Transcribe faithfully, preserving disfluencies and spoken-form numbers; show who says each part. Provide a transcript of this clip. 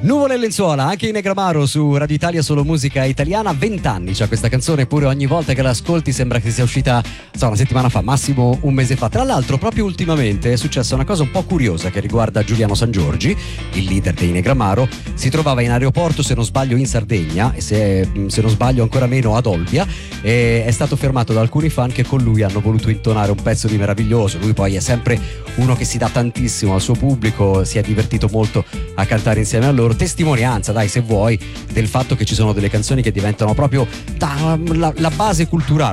Speaker 1: Nuvole e lenzuola, anche in Negramaro su Radio Italia, solo musica italiana. Vent'anni c'ha questa canzone, pure ogni volta che l'ascolti sembra che sia uscita so, una settimana fa, massimo un mese fa. Tra l'altro proprio ultimamente è successa una cosa un po' curiosa che riguarda Giuliano Sangiorgi, il leader dei Negramaro. Si trovava in aeroporto, se non sbaglio in Sardegna, e se, se non sbaglio ancora meno ad Olbia, e è stato fermato da alcuni fan che con lui hanno voluto intonare un pezzo di meraviglioso. Lui poi è sempre uno che si dà tantissimo al suo pubblico, si è divertito molto a cantare insieme a loro. Testimonianza, dai, se vuoi, del fatto che ci sono delle canzoni che diventano proprio da, la, la base culturale